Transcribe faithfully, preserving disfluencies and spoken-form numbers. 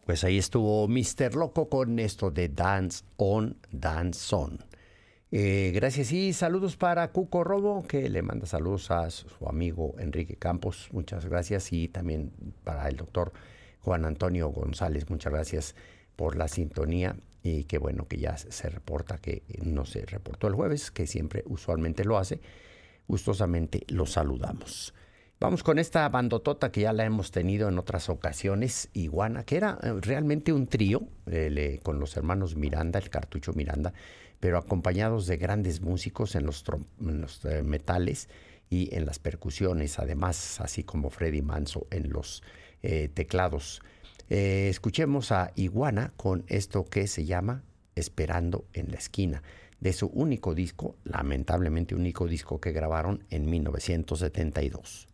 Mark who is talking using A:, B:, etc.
A: Pues ahí estuvo míster Loco con esto de Dance On, Dance On. Eh, gracias y saludos para Cuco Robo, que le manda saludos a su amigo Enrique Campos. Muchas gracias. Y también para el doctor Juan Antonio González. Muchas gracias por la sintonía. Y qué bueno que ya se reporta, que no se reportó el jueves, que siempre usualmente lo hace. Gustosamente lo saludamos. Vamos con esta bandotota que ya la hemos tenido en otras ocasiones, Iguana, que era realmente un trío eh, le, con los hermanos Miranda, el Cartucho Miranda, pero acompañados de grandes músicos en los, en los eh, metales y en las percusiones, además, así como Freddy Manso en los eh, teclados. Eh, escuchemos a Iguana con esto que se llama Esperando en la Esquina, de su único disco, lamentablemente único disco que grabaron en mil novecientos setenta y dos.